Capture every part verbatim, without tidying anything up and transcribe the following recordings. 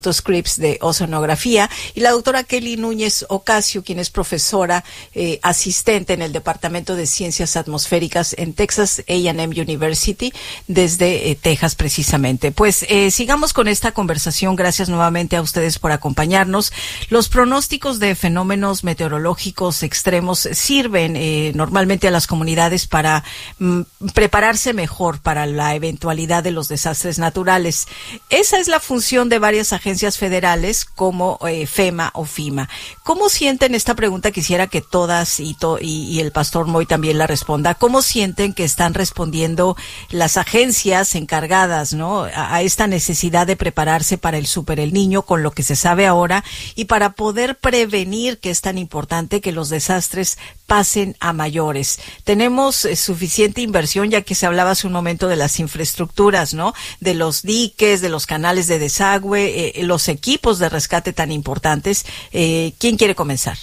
scripts de oceanografía, y la doctora Kelly Núñez Ocasio, quien es profesora eh, asistente en el Departamento de Ciencias Atmosféricas en Texas A and M University, desde eh, Texas precisamente. Pues eh, sigamos con esta conversación. Gracias nuevamente a ustedes por acompañarnos. Los pronósticos de fenómenos meteorológicos extremos sirven eh, normalmente a las comunidades para mm, prepararse mejor para la eventualidad de los desastres naturales. Esa es la función de varias agencias federales como eh, FEMA o FEMA. ¿Cómo sienten esta pregunta? Quisiera que todas y, to, y, y el pastor Moy también la responda. ¿Cómo sienten que están respondiendo las agencias encargadas, ¿no?, a, a esta necesidad de prepararse para el Super El Niño con lo que se sabe ahora y para poder prevenir, que es tan importante, que los desastres pasen a mayores? Tenemos eh, suficiente inversión, ya que se hablaba hace un momento de las infraestructuras, ¿no?, de los diques, de los canales de desagüe, eh, los equipos de rescate tan importantes. Eh, ¿Quién quiere comenzar?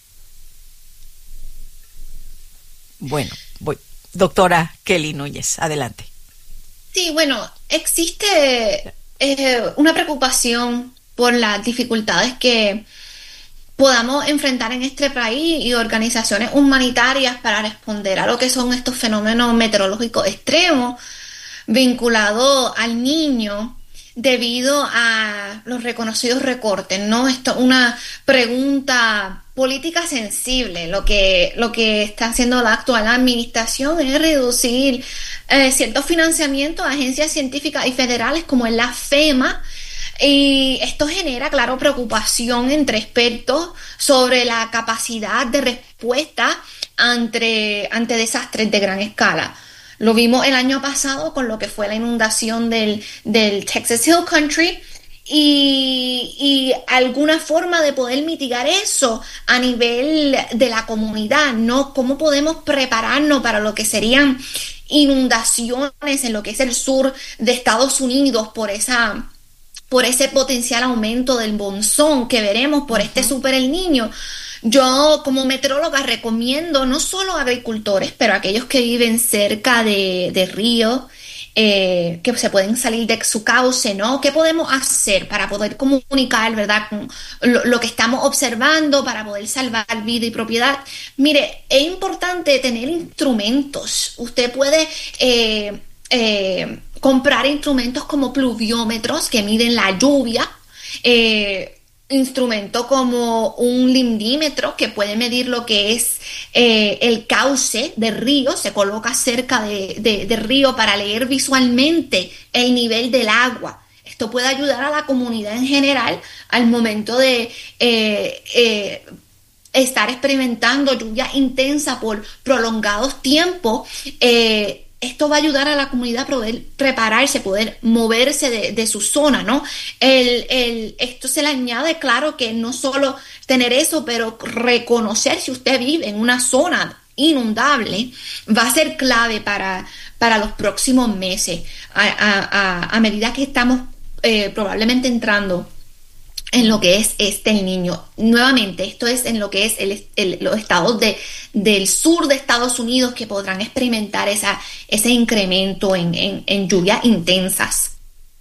Bueno, voy. Doctora Kelly Núñez, adelante. Sí, bueno, existe eh, una preocupación por las dificultades que podamos enfrentar en este país y organizaciones humanitarias para responder a lo que son estos fenómenos meteorológicos extremos vinculados al niño, debido a los reconocidos recortes, ¿no? Esto es una pregunta política sensible. Lo que, lo que está haciendo la actual administración es reducir eh, ciertos financiamientos a agencias científicas y federales como es la FEMA, y esto genera, claro, preocupación entre expertos sobre la capacidad de respuesta ante, ante desastres de gran escala. Lo vimos el año pasado con lo que fue la inundación del, del Texas Hill Country, y, y alguna forma de poder mitigar eso a nivel de la comunidad, ¿no? ¿Cómo podemos prepararnos para lo que serían inundaciones en lo que es el sur de Estados Unidos por esa, por ese potencial aumento del monzón que veremos por uh-huh. este Super El Niño? Yo, como meteoróloga, recomiendo no solo a agricultores, pero a aquellos que viven cerca de, de ríos, eh, que se pueden salir de su cauce, ¿no? ¿Qué podemos hacer para poder comunicar, verdad, con lo, lo que estamos observando, para poder salvar vida y propiedad? Mire, es importante tener instrumentos. Usted puede eh, eh, comprar instrumentos como pluviómetros que miden la lluvia, eh, instrumento como un lindímetro que puede medir lo que es eh, el cauce de río, se coloca cerca de, de, de río para leer visualmente el nivel del agua. Esto puede ayudar a la comunidad en general al momento de eh, eh, estar experimentando lluvia intensa por prolongados tiempos. Eh, Esto va a ayudar a la comunidad a poder prepararse, poder moverse de, de su zona, ¿no? El, el, esto se le añade, claro, que no solo tener eso, pero reconocer si usted vive en una zona inundable va a ser clave para, para los próximos meses, a, a, a medida que estamos eh, probablemente entrando en lo que es este el niño. Nuevamente, esto es en lo que es el, el, los estados de, del sur de Estados Unidos, que podrán experimentar esa, ese incremento en, en, en lluvias intensas.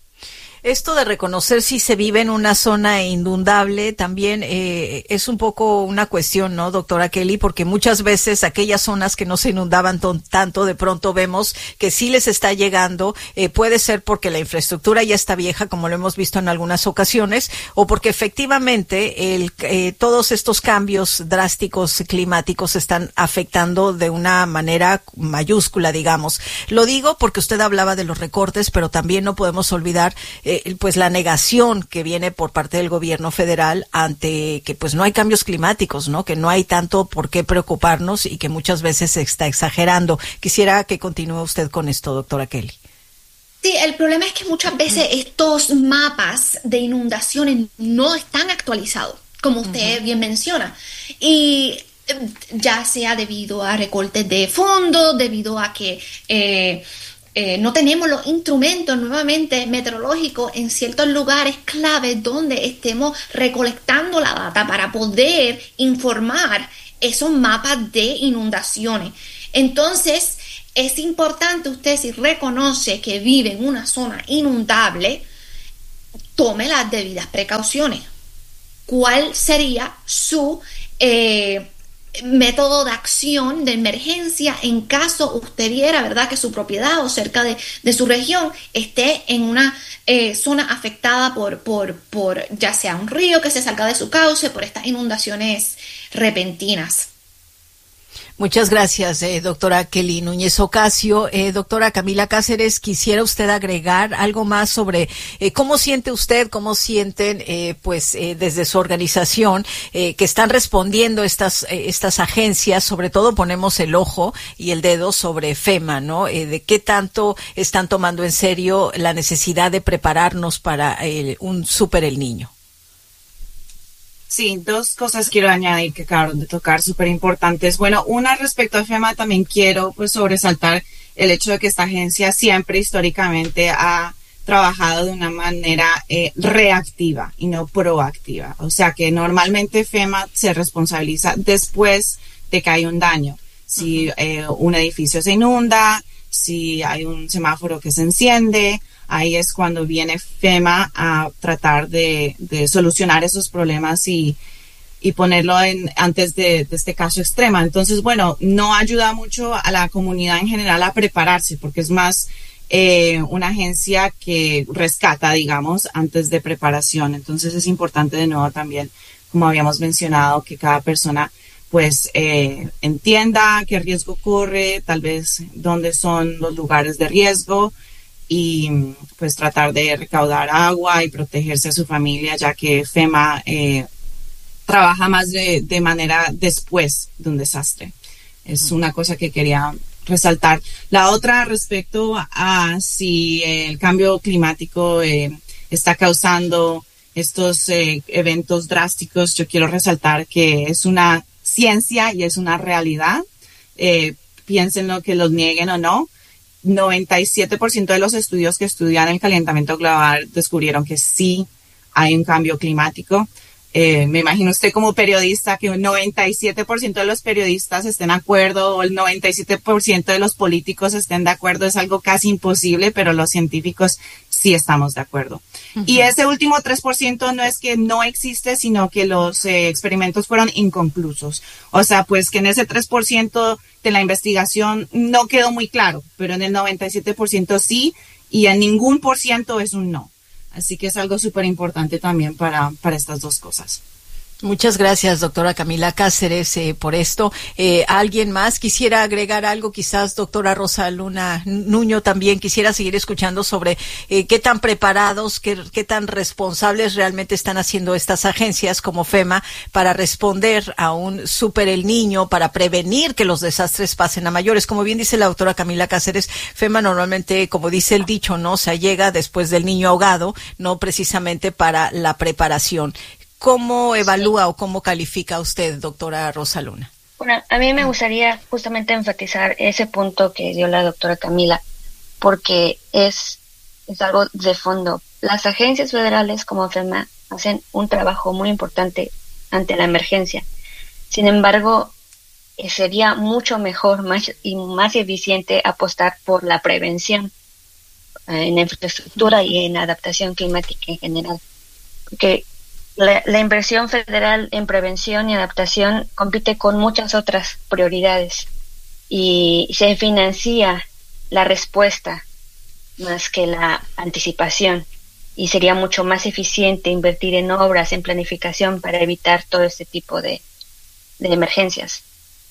Esto de reconocer si se vive en una zona inundable también eh, es un poco una cuestión, ¿no, doctora Kelly? Porque muchas veces aquellas zonas que no se inundaban ton, tanto, de pronto vemos que sí les está llegando. Eh, puede ser porque la infraestructura ya está vieja, como lo hemos visto en algunas ocasiones, o porque efectivamente el, eh, todos estos cambios drásticos climáticos están afectando de una manera mayúscula, digamos. Lo digo porque usted hablaba de los recortes, pero también no podemos olvidar Eh, pues la negación que viene por parte del gobierno federal ante que pues no hay cambios climáticos, ¿no? Que no hay tanto por qué preocuparnos y que muchas veces se está exagerando. Quisiera que continúe usted con esto, doctora Kelly. Sí, el problema es que muchas veces estos mapas de inundaciones no están actualizados, como usted uh-huh. bien menciona, y ya sea debido a recortes de fondos, debido a que eh, Eh, no tenemos los instrumentos nuevamente meteorológicos en ciertos lugares claves donde estemos recolectando la data para poder informar esos mapas de inundaciones. Entonces, es importante usted, si reconoce que vive en una zona inundable, tome las debidas precauciones. ¿Cuál sería su eh, método de acción de emergencia en caso usted viera, ¿verdad?, que su propiedad o cerca de, de su región esté en una eh, zona afectada por, por, por ya sea un río que se salga de su cauce, por estas inundaciones repentinas? Muchas gracias, eh, doctora Kelly Núñez Ocasio. Eh, doctora Camila Cáceres, ¿quisiera usted agregar algo más sobre eh, cómo siente usted, cómo sienten eh, pues eh, desde su organización eh, que están respondiendo estas eh, estas agencias? Sobre todo ponemos el ojo y el dedo sobre FEMA, ¿no? Eh, de qué tanto están tomando en serio la necesidad de prepararnos para eh, un Super El Niño. Sí, dos cosas quiero añadir que acabaron de tocar, súper importantes. Bueno, una respecto a FEMA, también quiero pues sobresaltar el hecho de que esta agencia siempre históricamente ha trabajado de una manera eh, reactiva y no proactiva. O sea que normalmente FEMA se responsabiliza después de que hay un daño. Si eh, un edificio se inunda, si hay un semáforo que se enciende, ahí es cuando viene FEMA a tratar de, de solucionar esos problemas y, y ponerlo en antes de, de este caso extremo. Entonces, bueno, no ayuda mucho a la comunidad en general a prepararse, porque es más eh, una agencia que rescata, digamos, antes de preparación. Entonces es importante de nuevo también, como habíamos mencionado, que cada persona pues eh, entienda qué riesgo corre, tal vez dónde son los lugares de riesgo, y pues tratar de recaudar agua y protegerse a su familia, ya que FEMA eh, trabaja más de, de manera después de un desastre. Es una cosa que quería resaltar. La otra respecto a si el cambio climático eh, está causando estos eh, eventos drásticos, yo quiero resaltar que es una ciencia y es una realidad. Eh, piénsenlo, que los nieguen o no. noventa y siete por ciento de los estudios que estudian el calentamiento global descubrieron que sí hay un cambio climático. Eh, me imagino usted como periodista que un noventa y siete por ciento de los periodistas estén de acuerdo o el noventa y siete por ciento de los políticos estén de acuerdo es algo casi imposible, pero los científicos sí estamos de acuerdo. Uh-huh. Y ese último tres por ciento no es que no existe, sino que los eh, experimentos fueron inconclusos. O sea, pues que en ese tres por ciento de la investigación no quedó muy claro, pero en el noventa y siete por ciento sí, y en ningún por ciento es un no. Así que es algo súper importante también para, para estas dos cosas. Muchas gracias, doctora Camila Cáceres, eh, por esto. Eh, ¿Alguien más quisiera agregar algo? Quizás doctora Rosa Luna Nuño también quisiera seguir escuchando sobre eh, qué tan preparados, qué, qué tan responsables realmente están haciendo estas agencias como FEMA para responder a un Super El Niño, para prevenir que los desastres pasen a mayores. Como bien dice la doctora Camila Cáceres, FEMA normalmente, como dice el dicho, no se llega después del niño ahogado, no precisamente para la preparación. ¿Cómo evalúa sí. o cómo califica usted, doctora Rosa Luna? Bueno, a mí me gustaría justamente enfatizar ese punto que dio la doctora Camila, porque es, es algo de fondo. Las agencias federales como FEMA hacen un trabajo muy importante ante la emergencia. Sin embargo, eh, sería mucho mejor más, y más eficiente apostar por la prevención eh, en infraestructura y en adaptación climática en general. Porque La, la inversión federal en prevención y adaptación compite con muchas otras prioridades y se financia la respuesta más que la anticipación, y sería mucho más eficiente invertir en obras, en planificación para evitar todo este tipo de, de emergencias.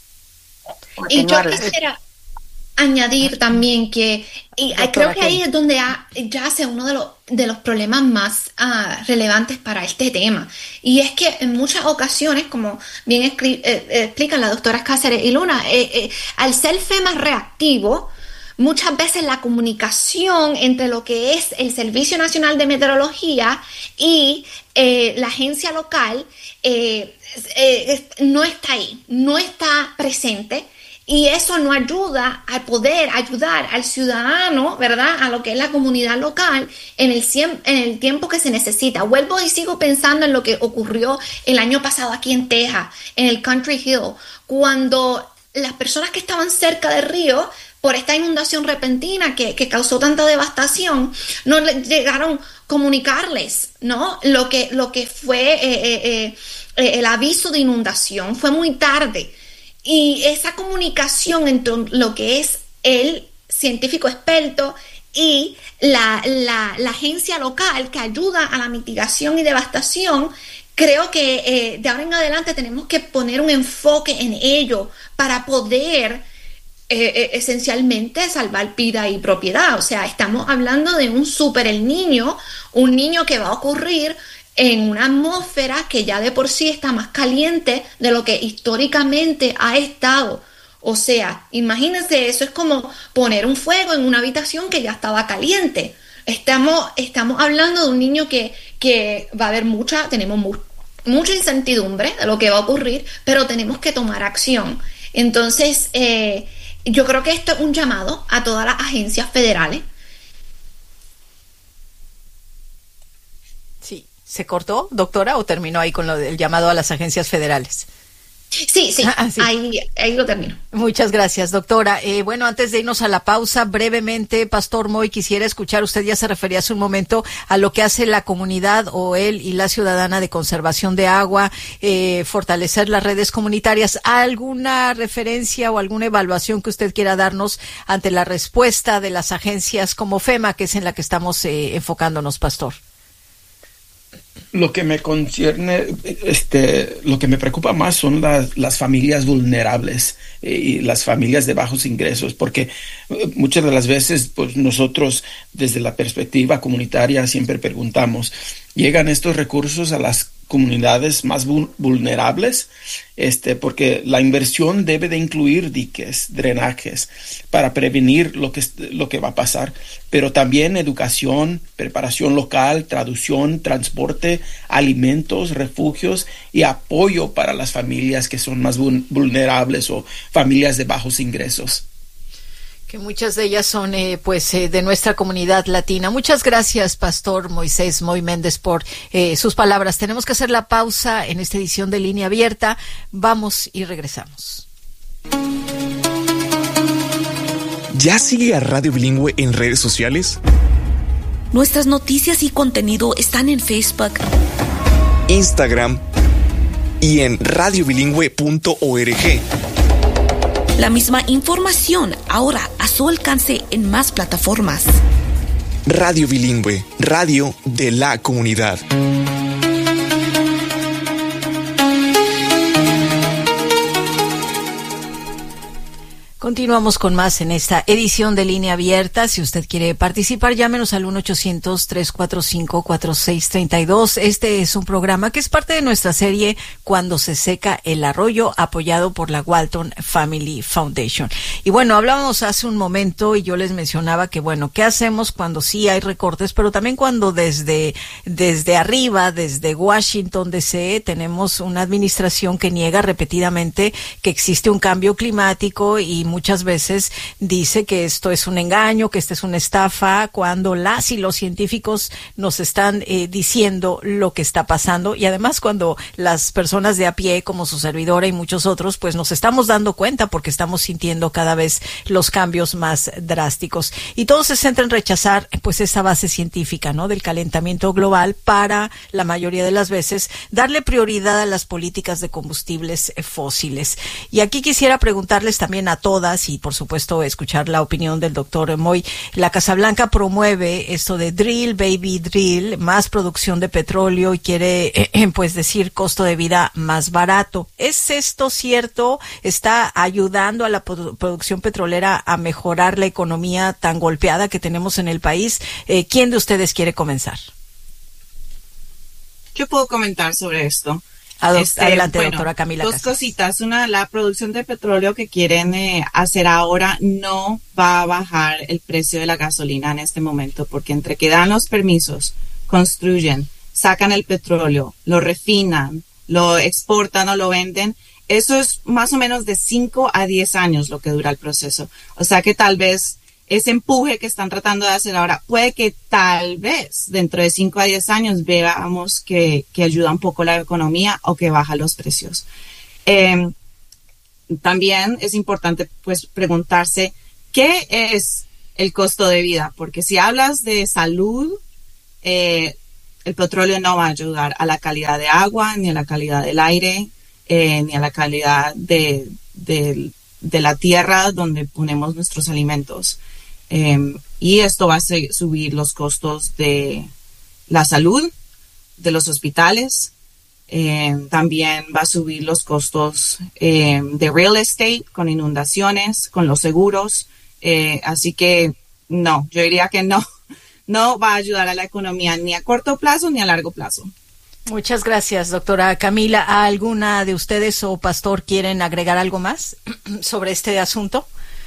Y yo quisiera añadir también que y creo que ahí es donde ha, yace uno de los de los problemas más uh, relevantes para este tema, y es que en muchas ocasiones, como bien escri- eh, eh, explican la doctora Cáceres y Luna, eh, eh, al ser FEMA reactivo, muchas veces la comunicación entre lo que es el Servicio Nacional de Meteorología y eh, la agencia local eh, eh, no está ahí, no está presente. Y eso no ayuda a poder ayudar al ciudadano, ¿verdad?, a lo que es la comunidad local en el, en el tiempo que se necesita. Vuelvo y sigo pensando en lo que ocurrió el año pasado aquí en Texas, en el Country Hill, cuando las personas que estaban cerca del río por esta inundación repentina que, que causó tanta devastación, no llegaron a comunicarles, ¿no? Lo que, lo que fue eh, eh, eh, el aviso de inundación. Fue muy tarde. Y esa comunicación entre lo que es el científico experto y la, la, la agencia local que ayuda a la mitigación y devastación, creo que eh, de ahora en adelante tenemos que poner un enfoque en ello para poder eh, eh, esencialmente salvar vida y propiedad. O sea, estamos hablando de un super el niño, un niño que va a ocurrir en una atmósfera que ya de por sí está más caliente de lo que históricamente ha estado. O sea, imagínense, eso es como poner un fuego en una habitación que ya estaba caliente. Estamos, estamos hablando de un niño que, que va a haber mucha, tenemos mu- mucha incertidumbre de lo que va a ocurrir, pero tenemos que tomar acción. Entonces, eh, yo creo que esto es un llamado a todas las agencias federales. Sí. ¿Se cortó, doctora, o terminó ahí con lo del llamado a las agencias federales? Sí, sí, ah, sí. Ahí, ahí lo termino. Muchas gracias, doctora. Eh, bueno, antes de irnos a la pausa, brevemente, Pastor Moy, quisiera escuchar, usted ya se refería hace un momento a lo que hace la comunidad o él y la ciudadana de conservación de agua, eh, fortalecer las redes comunitarias. ¿Alguna referencia o alguna evaluación que usted quiera darnos ante la respuesta de las agencias como FEMA, que es en la que estamos eh, enfocándonos, Pastor? Lo que me concierne, este, lo que me preocupa más son las, las familias vulnerables eh, y las familias de bajos ingresos, porque eh, muchas de las veces, pues nosotros desde la perspectiva comunitaria siempre preguntamos, ¿llegan estos recursos a las comunidades más vulnerables? Este, porque la inversión debe de incluir diques, drenajes, para prevenir lo que, lo que va a pasar, pero también educación, preparación local, traducción, transporte, alimentos, refugios y apoyo para las familias que son más vulnerables o familias de bajos ingresos. Que muchas de ellas son eh, pues eh, de nuestra comunidad latina. Muchas gracias, Pastor Moisés Moy Méndez, por eh, sus palabras. Tenemos que hacer la pausa en esta edición de Línea Abierta. Vamos y regresamos. ¿Ya sigue a Radio Bilingüe en redes sociales? Nuestras noticias y contenido están en Facebook, Instagram y en radio bilingüe punto org. La misma información ahora a su alcance en más plataformas. Radio Bilingüe, radio de la comunidad. Continuamos con más en esta edición de Línea Abierta. Si usted quiere participar, llámenos al uno ochocientos, tres cuatro cinco, cuatro seis tres dos. Este es un programa que es parte de nuestra serie Cuando se seca el arroyo, apoyado por la Walton Family Foundation. Y bueno, hablábamos hace un momento y yo les mencionaba que bueno, ¿qué hacemos cuando sí hay recortes? Pero también cuando desde, desde arriba, desde Washington D C, tenemos una administración que niega repetidamente que existe un cambio climático y muchas veces dice que esto es un engaño, que esta es una estafa, cuando las y los científicos nos están eh, diciendo lo que está pasando, y además cuando las personas de a pie, como su servidora y muchos otros, pues nos estamos dando cuenta porque estamos sintiendo cada vez los cambios más drásticos. Y todo se centra en rechazar pues esa base científica, ¿no?, del calentamiento global para, la mayoría de las veces, darle prioridad a las políticas de combustibles fósiles. Y aquí quisiera preguntarles también a todos y por supuesto escuchar la opinión del doctor Moy. La Casa Blanca promueve esto de drill, baby drill, más producción de petróleo y quiere eh, pues decir costo de vida más barato. ¿Es esto cierto? ¿Está ayudando a la produ- producción petrolera a mejorar la economía tan golpeada que tenemos en el país? Eh, ¿Quién de ustedes quiere comenzar? Yo puedo comentar sobre esto. Adop- Este, Adelante, bueno, doctora Camila Dos Casas. cositas. Una, la producción de petróleo que quieren eh, hacer ahora no va a bajar el precio de la gasolina en este momento, porque entre que dan los permisos, construyen, sacan el petróleo, lo refinan, lo exportan o lo venden, eso es más o menos de cinco a diez años lo que dura el proceso. O sea que tal vez ese empuje que están tratando de hacer ahora, puede que tal vez dentro de cinco a diez años veamos que, que ayuda un poco la economía o que baja los precios. Eh, también es importante pues preguntarse ¿qué es el costo de vida? Porque si hablas de salud, eh, el petróleo no va a ayudar a la calidad de agua, ni a la calidad del aire, eh, ni a la calidad de, de, de la tierra donde ponemos nuestros alimentos. Eh, y esto va a subir los costos de la salud, de los hospitales. Eh, también va a subir los costos eh, de real estate, con inundaciones, con los seguros. Eh, así que no, yo diría que no. No va a ayudar a la economía ni a corto plazo ni a largo plazo. Muchas gracias, doctora Camila. ¿Alguna de ustedes o pastor quieren agregar algo más sobre este asunto?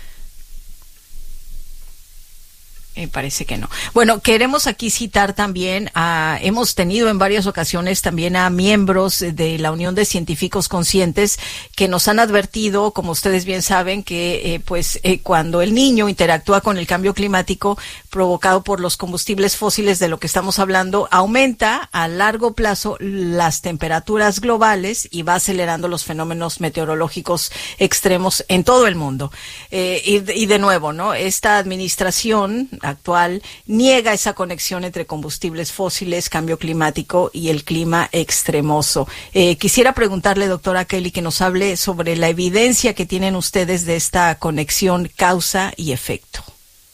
Me parece que no. Bueno, queremos aquí citar también a, hemos tenido en varias ocasiones también a miembros de la Unión de Científicos Conscientes que nos han advertido, como ustedes bien saben, que eh, pues eh, cuando el niño interactúa con el cambio climático provocado por los combustibles fósiles de lo que estamos hablando, aumenta a largo plazo las temperaturas globales y va acelerando los fenómenos meteorológicos extremos en todo el mundo. Eh, y, y de nuevo, ¿no? Esta administración actual niega esa conexión entre combustibles fósiles, cambio climático y el clima extremoso. Eh, quisiera preguntarle, doctora Kelly, que nos hable sobre la evidencia que tienen ustedes de esta conexión causa y efecto.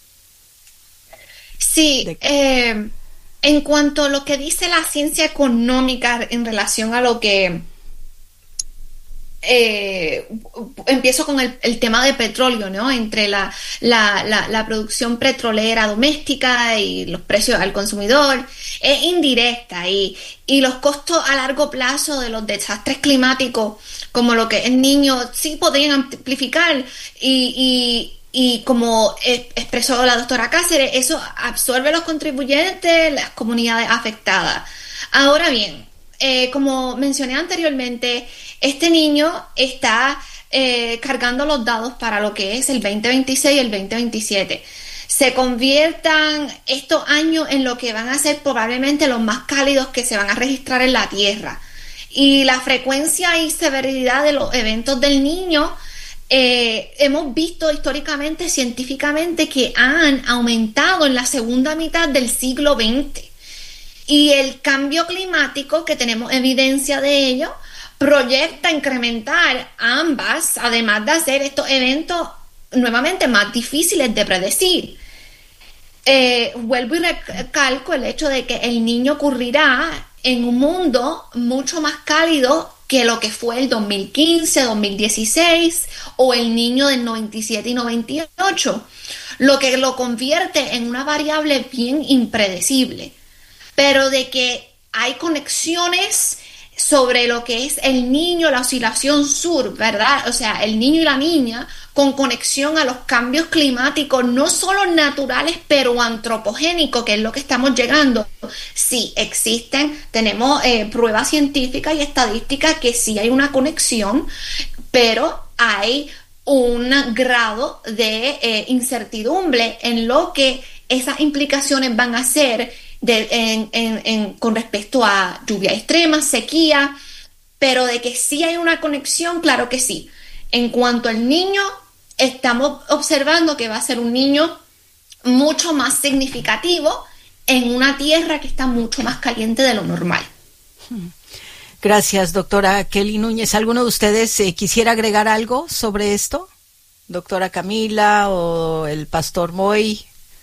Sí, de... eh, en cuanto a lo que dice la ciencia económica en relación a lo que Eh, empiezo con el, el tema de petróleo, ¿no? Entre la, la, la, la producción petrolera doméstica y los precios al consumidor, es indirecta, y, y los costos a largo plazo de los desastres climáticos, como lo que el niño sí podrían amplificar, y, y, y como expresó la doctora Cáceres, eso absorbe los contribuyentes, las comunidades afectadas. Ahora bien, eh, como mencioné anteriormente, este niño está eh, cargando los dados para lo que es el veinte veintiséis y el veinte veintisiete. Se conviertan estos años en lo que van a ser probablemente los más cálidos que se van a registrar en la Tierra. Y la frecuencia y severidad de los eventos del niño, eh, hemos visto históricamente, científicamente, que han aumentado en la segunda mitad del siglo veinte. Y el cambio climático, que tenemos evidencia de ello, proyecta incrementar ambas, además de hacer estos eventos nuevamente más difíciles de predecir. Eh, vuelvo y recalco el hecho de que el niño ocurrirá en un mundo mucho más cálido que lo que fue el dos mil quince, dos mil dieciséis o el niño del noventa y siete y noventa y ocho, lo que lo convierte en una variable bien impredecible. Pero de que hay conexiones sobre lo que es el niño, la oscilación sur, ¿verdad? O sea, el niño y la niña con conexión a los cambios climáticos, no solo naturales, pero antropogénicos, que es lo que estamos llegando. Sí, existen, tenemos eh, pruebas científicas y estadísticas que sí hay una conexión, pero hay un grado de eh, incertidumbre en lo que esas implicaciones van a ser De, en, en, en, con respecto a lluvia extrema, sequía, pero de que sí hay una conexión, claro que sí. En cuanto al niño, estamos observando que va a ser un niño mucho más significativo en una tierra que está mucho más caliente de lo normal. Gracias, doctora Kelly Núñez. ¿Alguno de ustedes eh, quisiera agregar algo sobre esto? Doctora Camila o el pastor Moy.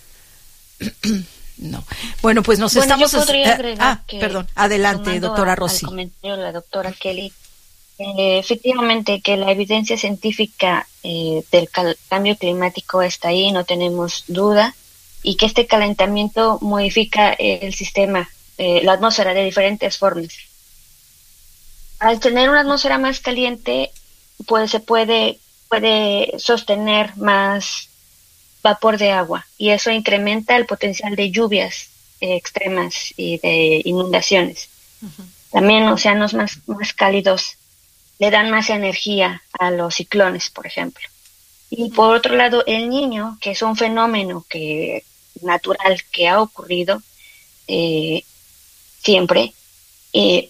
No. Bueno, pues nos bueno, estamos... Yo podría agregar ah, que, perdón. Adelante, doctora a, Rossi. Al comentario de la doctora Kelly, eh, efectivamente que la evidencia científica eh, del cal- cambio climático está ahí, no tenemos duda, y que este calentamiento modifica eh, el sistema, eh, la atmósfera de diferentes formas. Al tener una atmósfera más caliente, pues se puede, puede sostener más vapor de agua, y eso incrementa el potencial de lluvias eh, extremas y de inundaciones. Uh-huh. También océanos más, más cálidos le dan más energía a los ciclones, por ejemplo. Y por otro lado, el niño, que es un fenómeno que natural que ha ocurrido eh, siempre, eh,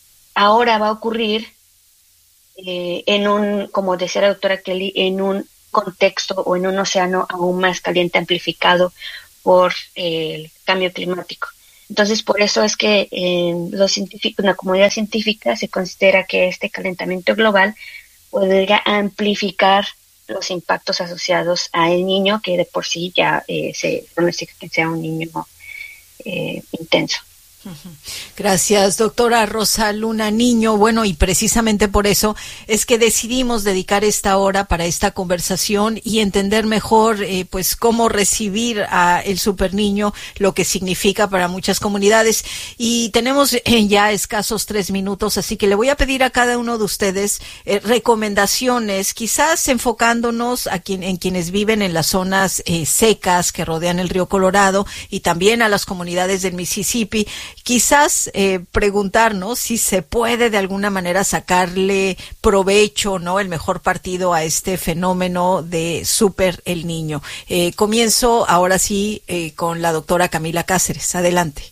ahora va a ocurrir eh, en un, como decía la doctora Kelly, en un contexto o en un océano aún más caliente amplificado por eh, el cambio climático. Entonces, por eso es que en los científicos, en la comunidad científica se considera que este calentamiento global podría amplificar los impactos asociados al niño, que de por sí ya eh, se pronostica que sea un niño eh, intenso. Gracias, doctora Rosa Luna Niño. Bueno, y precisamente por eso es que decidimos dedicar esta hora para esta conversación y entender mejor eh, pues cómo recibir a el super niño, lo que significa para muchas comunidades. Y tenemos eh, ya escasos tres minutos, así que le voy a pedir a cada uno de ustedes eh, recomendaciones, quizás enfocándonos a quien, en quienes viven en las zonas eh, secas que rodean el río Colorado y también a las comunidades del Mississippi. Quizás eh, preguntarnos si se puede de alguna manera sacarle provecho, ¿no? El mejor partido a este fenómeno de Super El Niño. Eh, comienzo ahora sí eh, con la doctora Camila Cáceres. Adelante.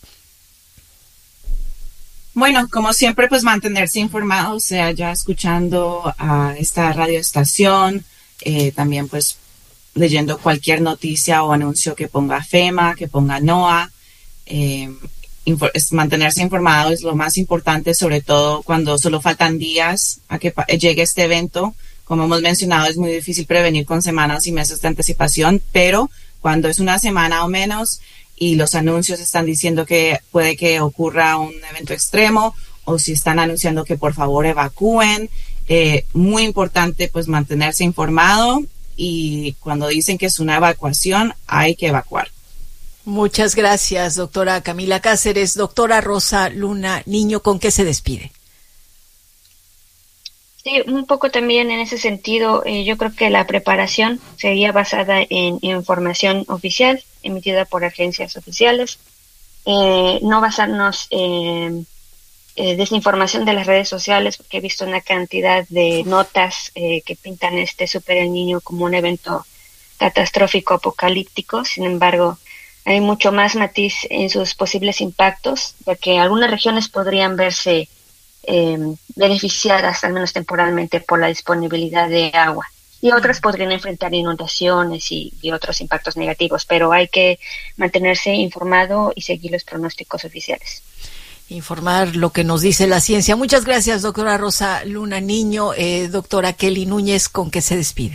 Bueno, como siempre, pues mantenerse informado, o sea, ya escuchando a esta radioestación, eh, también pues leyendo cualquier noticia o anuncio que ponga FEMA, que ponga NOAA. Eh, Es mantenerse informado es lo más importante, sobre todo cuando solo faltan días a que llegue este evento. Como hemos mencionado, es muy difícil prevenir con semanas y meses de anticipación, pero cuando es una semana o menos y los anuncios están diciendo que puede que ocurra un evento extremo, o si están anunciando que por favor evacúen, eh, muy importante pues mantenerse informado, y cuando dicen que es una evacuación hay que evacuar. Muchas gracias, doctora Camila Cáceres. Doctora Rosa Luna Niño, ¿con qué se despide? Sí, un poco también en ese sentido, eh, yo creo que la preparación sería basada en información oficial emitida por agencias oficiales, eh, no basarnos en eh, desinformación de las redes sociales, porque he visto una cantidad de notas eh, que pintan este Super El Niño como un evento catastrófico, apocalíptico. Sin embargo, hay mucho más matiz en sus posibles impactos, ya que algunas regiones podrían verse eh, beneficiadas, al menos temporalmente, por la disponibilidad de agua, y otras podrían enfrentar inundaciones y, y otros impactos negativos, pero hay que mantenerse informado y seguir los pronósticos oficiales. Informar lo que nos dice la ciencia. Muchas gracias, doctora Rosa Luna Niño. Eh, doctora Kelly Núñez, ¿con qué se despide?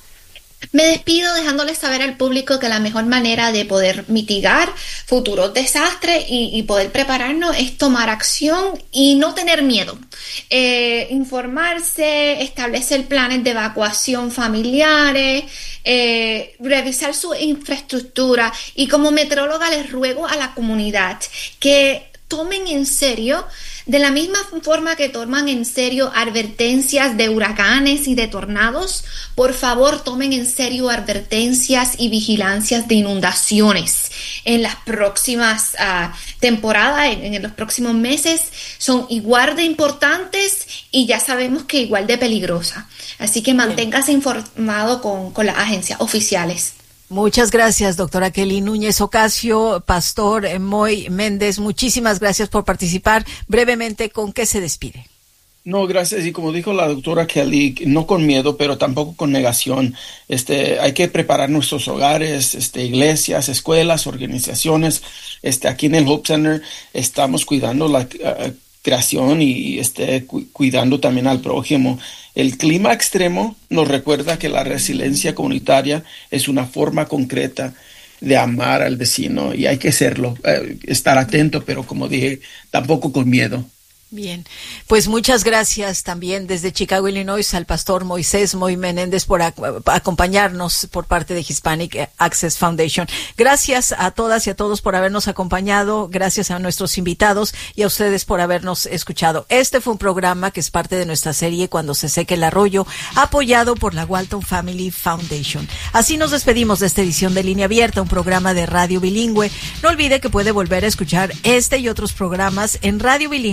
Me despido dejándoles saber al público que la mejor manera de poder mitigar futuros desastres y, y poder prepararnos es tomar acción y no tener miedo. Eh, informarse, establecer planes de evacuación familiares, eh, revisar su infraestructura, y como meteoróloga les ruego a la comunidad que tomen en serio, de la misma forma que toman en serio advertencias de huracanes y de tornados, por favor tomen en serio advertencias y vigilancias de inundaciones. En las próximas uh, temporadas, en, en los próximos meses, son igual de importantes y ya sabemos que igual de peligrosas. Así que manténgase informado con, con las agencias oficiales. Muchas gracias, doctora Kelly Núñez Ocasio. Pastor Moy Méndez, muchísimas gracias por participar. Brevemente, ¿con qué se despide? No, gracias. Y como dijo la doctora Kelly, no con miedo, pero tampoco con negación. Este, hay que preparar nuestros hogares, este, iglesias, escuelas, organizaciones. Este, aquí en el Hope Center estamos cuidando la uh, creación y este, cu- cuidando también al prójimo. El clima extremo nos recuerda que la resiliencia comunitaria es una forma concreta de amar al vecino, y hay que serlo, eh, estar atento, pero como dije, tampoco con miedo. Bien, pues muchas gracias también desde Chicago, Illinois, al pastor Moisés Moy Menéndez por ac- acompañarnos por parte de Hispanic Access Foundation. Gracias a todas y a todos por habernos acompañado, gracias a nuestros invitados y a ustedes por habernos escuchado. Este fue un programa que es parte de nuestra serie Cuando se seque el arroyo, apoyado por la Walton Family Foundation. Así nos despedimos de esta edición de Línea Abierta, un programa de radio bilingüe. No olvide que puede volver a escuchar este y otros programas en radio bilingüe punto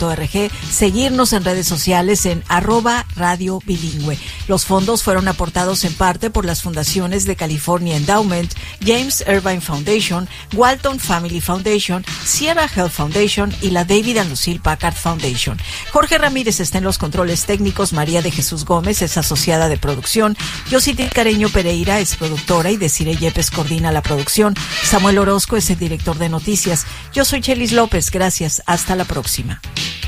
org, seguirnos en redes sociales en arroba Radio Bilingüe. Los fondos fueron aportados en parte por las fundaciones de California Endowment, James Irvine Foundation, Walton Family Foundation, Sierra Health Foundation y la David and Lucille Packard Foundation. Jorge Ramírez está en los controles técnicos, María de Jesús Gómez es asociada de producción, Yositi Careño Pereira es productora y Desiree Yepes coordina la producción, Samuel Orozco es el director de noticias. Yo soy Chelis López, gracias, hasta la próxima.